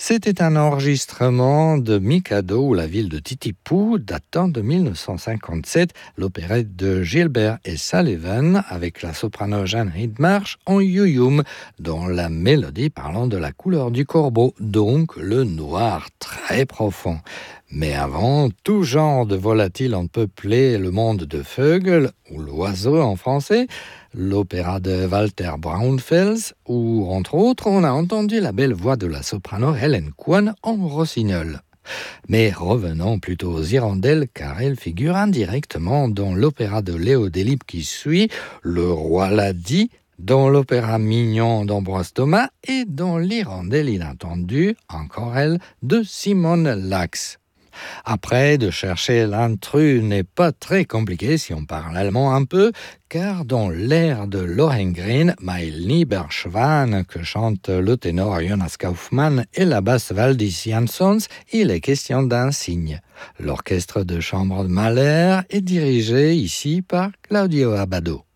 C'était un enregistrement de Mikado ou la ville de Titipu datant de 1957, l'opérette de Gilbert et Sullivan avec la soprano Jeanne Hindmarch en Yuyum, dont la mélodie parlant de la couleur du corbeau, donc le noir très profond. Mais avant, tout genre de volatiles ont peuplé le monde de Vögel, ou l'oiseau en français, l'opéra de Walter Braunfels, où, entre autres, on a entendu la belle voix de la soprano Helen Kwan en rossignol. Mais revenons plutôt aux hirondelles, car elles figurent indirectement dans l'opéra de Léo Delibes qui suit, Le Roi l'a dit, dans l'opéra Mignon d'Ambroise Thomas et dans l'hirondelle inattendue, encore elle, de Simone Lax. Après, de chercher l'intrus n'est pas très compliqué si on parle allemand un peu, car dans l'air de Lohengrin, Mein lieber Schwan, que chante le ténor Jonas Kaufmann et la basse Valdis Jansons, il est question d'un cygne. L'orchestre de chambre de Mahler est dirigé ici par Claudio Abbado.